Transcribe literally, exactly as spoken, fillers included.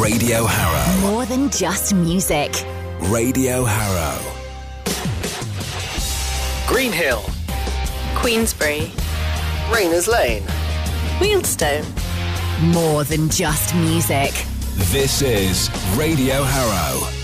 Radio Harrow. More than just music. Radio Harrow. Greenhill. Queensbury. Rayners Lane. Wealdstone. More than just music. This is Radio Harrow.